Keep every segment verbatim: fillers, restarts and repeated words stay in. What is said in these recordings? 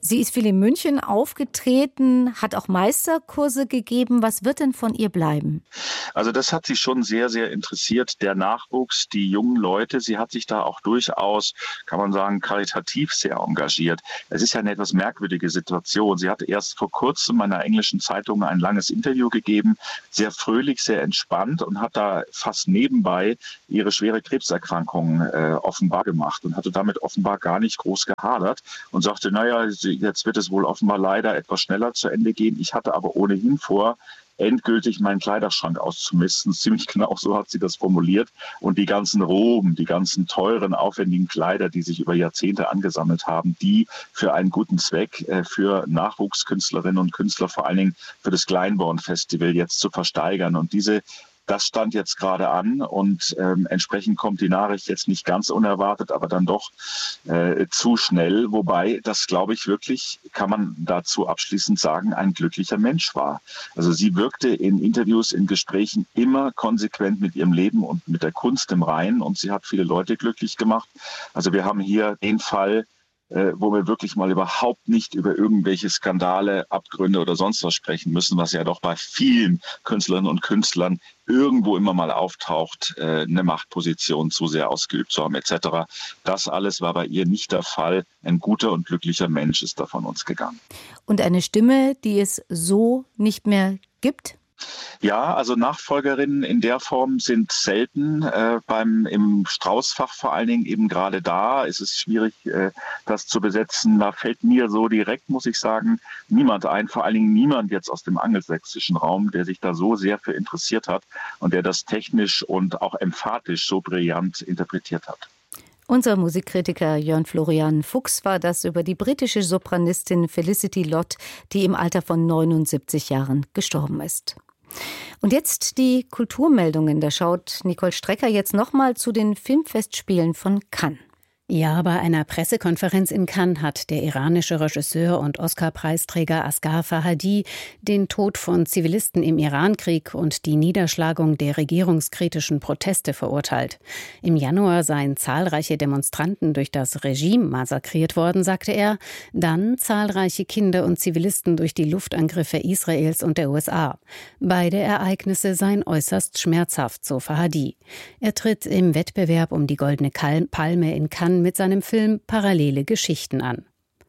Sie ist viel in München aufgetreten, hat auch Meisterkurse gegeben. Was wird denn von ihr bleiben? Also das hat sie schon sehr, sehr interessiert, der Nachwuchs, die jungen Leute. Sie hat sich da auch durchaus, kann man sagen, karitativ sehr engagiert. Es ist ja eine etwas merkwürdige Situation. Sie hatte erst vor kurzem einer englischen Zeitung ein langes Interview gegeben, sehr fröhlich, sehr entspannt und hat da fast nebenbei ihre schwere Krebserkrankung äh, offenbar gemacht und hatte damit offenbar gar nicht groß gehadert und sagte, naja, jetzt wird es wohl offenbar leider etwas schneller zu Ende gehen. Ich hatte aber ohnehin vor, endgültig meinen Kleiderschrank auszumisten. Ziemlich genau so hat sie das formuliert. Und die ganzen Roben, die ganzen teuren, aufwendigen Kleider, die sich über Jahrzehnte angesammelt haben, die für einen guten Zweck, für Nachwuchskünstlerinnen und Künstler, vor allen Dingen für das Glyndebourne-Festival jetzt zu versteigern. Und diese Das stand jetzt gerade an und ähm, entsprechend kommt die Nachricht jetzt nicht ganz unerwartet, aber dann doch äh, zu schnell. Wobei das, glaube ich, wirklich, kann man dazu abschließend sagen, ein glücklicher Mensch war. Also sie wirkte in Interviews, in Gesprächen immer konsequent mit ihrem Leben und mit der Kunst im Reinen und sie hat viele Leute glücklich gemacht. Also wir haben hier den Fall, Äh, wo wir wirklich mal überhaupt nicht über irgendwelche Skandale, Abgründe oder sonst was sprechen müssen, was ja doch bei vielen Künstlerinnen und Künstlern irgendwo immer mal auftaucht, äh, eine Machtposition zu sehr ausgeübt zu haben et cetera. Das alles war bei ihr nicht der Fall. Ein guter und glücklicher Mensch ist da von uns gegangen. Und eine Stimme, die es so nicht mehr gibt? Ja, also Nachfolgerinnen in der Form sind selten. Äh, beim im Strauß-Fach vor allen Dingen eben gerade da ist es schwierig, äh, das zu besetzen. Da fällt mir so direkt, muss ich sagen, niemand ein. Vor allen Dingen niemand jetzt aus dem angelsächsischen Raum, der sich da so sehr für interessiert hat und der das technisch und auch emphatisch so brillant interpretiert hat. Unser Musikkritiker Jörn Florian Fuchs war das über die britische Sopranistin Felicity Lott, die im Alter von neunundsiebzig Jahren gestorben ist. Und jetzt die Kulturmeldungen. Da schaut Nicole Strecker jetzt nochmal zu den Filmfestspielen von Cannes. Ja, bei einer Pressekonferenz in Cannes hat der iranische Regisseur und Oscar-Preisträger Asghar Farhadi den Tod von Zivilisten im Irankrieg und die Niederschlagung der regierungskritischen Proteste verurteilt. Im Januar seien zahlreiche Demonstranten durch das Regime massakriert worden, sagte er, dann zahlreiche Kinder und Zivilisten durch die Luftangriffe Israels und der U S A. Beide Ereignisse seien äußerst schmerzhaft, so Farhadi. Er tritt im Wettbewerb um die Goldene Palme in Cannes mit seinem Film Parallele Geschichten an.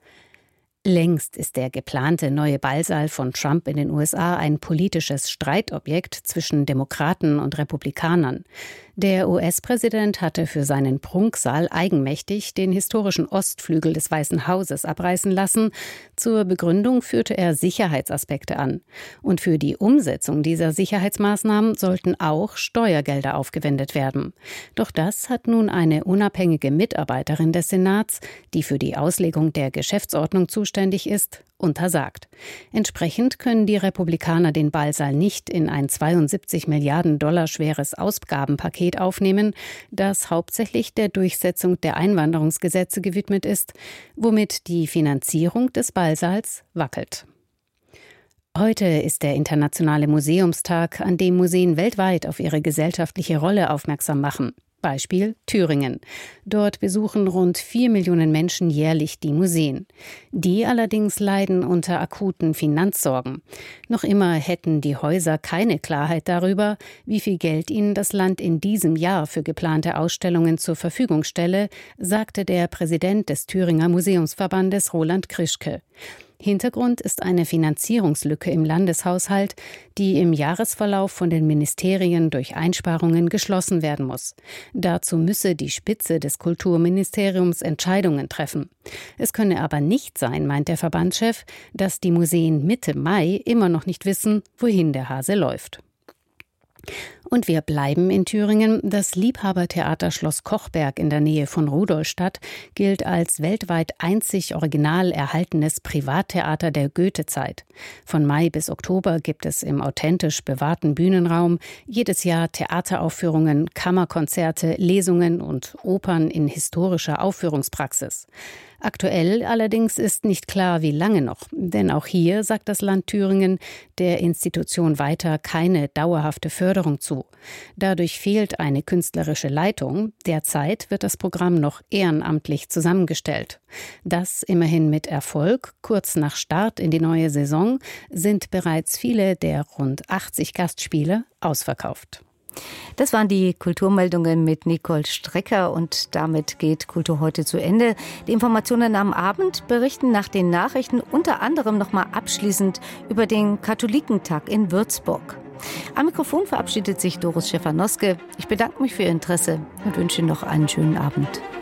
Längst ist der geplante neue Ballsaal von Trump in den U S A ein politisches Streitobjekt zwischen Demokraten und Republikanern. Der U S-Präsident hatte für seinen Prunksaal eigenmächtig den historischen Ostflügel des Weißen Hauses abreißen lassen. Zur Begründung führte er Sicherheitsaspekte an. Und für die Umsetzung dieser Sicherheitsmaßnahmen sollten auch Steuergelder aufgewendet werden. Doch das hat nun eine unabhängige Mitarbeiterin des Senats, die für die Auslegung der Geschäftsordnung zuständig ist, untersagt. Entsprechend können die Republikaner den Ballsaal nicht in ein zweiundsiebzig Milliarden Dollar schweres Ausgabenpaket aufnehmen, das hauptsächlich der Durchsetzung der Einwanderungsgesetze gewidmet ist, womit die Finanzierung des Ballsaals wackelt. Heute ist der Internationale Museumstag, an dem Museen weltweit auf ihre gesellschaftliche Rolle aufmerksam machen. Beispiel Thüringen. Dort besuchen rund vier Millionen Menschen jährlich die Museen. Die allerdings leiden unter akuten Finanzsorgen. Noch immer hätten die Häuser keine Klarheit darüber, wie viel Geld ihnen das Land in diesem Jahr für geplante Ausstellungen zur Verfügung stelle, sagte der Präsident des Thüringer Museumsverbandes Roland Krischke. Hintergrund ist eine Finanzierungslücke im Landeshaushalt, die im Jahresverlauf von den Ministerien durch Einsparungen geschlossen werden muss. Dazu müsse die Spitze des Kulturministeriums Entscheidungen treffen. Es könne aber nicht sein, meint der Verbandschef, dass die Museen Mitte Mai immer noch nicht wissen, wohin der Hase läuft. Und wir bleiben in Thüringen. Das Liebhabertheater Schloss Kochberg in der Nähe von Rudolstadt gilt als weltweit einzig original erhaltenes Privattheater der Goethezeit. Von Mai bis Oktober gibt es im authentisch bewahrten Bühnenraum jedes Jahr Theateraufführungen, Kammerkonzerte, Lesungen und Opern in historischer Aufführungspraxis. Aktuell allerdings ist nicht klar, wie lange noch. Denn auch hier sagt das Land Thüringen der Institution weiter keine dauerhafte Förderung zu. Dadurch fehlt eine künstlerische Leitung. Derzeit wird das Programm noch ehrenamtlich zusammengestellt. Das immerhin mit Erfolg. Kurz nach Start in die neue Saison sind bereits viele der rund achtzig Gastspiele ausverkauft. Das waren die Kulturmeldungen mit Nicole Strecker und damit geht Kultur heute zu Ende. Die Informationen am Abend berichten nach den Nachrichten unter anderem nochmal abschließend über den Katholikentag in Würzburg. Am Mikrofon verabschiedet sich Doris Schäfer-Noske. Ich bedanke mich für Ihr Interesse und wünsche Ihnen noch einen schönen Abend.